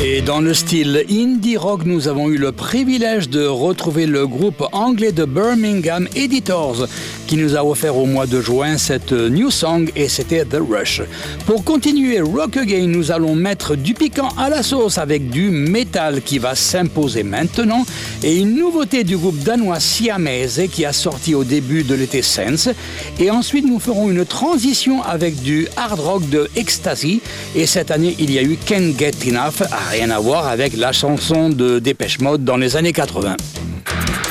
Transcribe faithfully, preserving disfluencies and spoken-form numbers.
Et dans le style indie rock, nous avons eu le privilège de retrouver le groupe anglais de Birmingham Editors qui nous a offert au mois de juin cette new song et c'était The Rush. Pour continuer Rock Again, nous allons mettre du piquant à la sauce avec du métal qui va s'imposer maintenant et une nouveauté du groupe danois Siamese qui a sorti au début de l'été Sense. Et ensuite, nous ferons une transition avec du hard rock de Ecstasy et cette année, il y a eu Can't Get Enough, à rien à voir avec la chanson de Dépêche Mode dans les années quatre-vingts.